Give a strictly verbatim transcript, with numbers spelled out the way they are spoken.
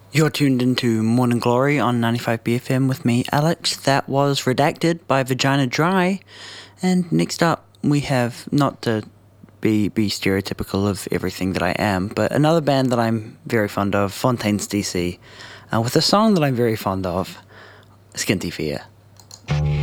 You're tuned into Morning Glory on ninety-five B F M with me, Alex. That was Redacted by Vagina Dry. And next up, we have, not to be be stereotypical of everything that I am, but another band that I'm very fond of, Fontaines D C, uh, with a song that I'm very fond of, Skinty Fear.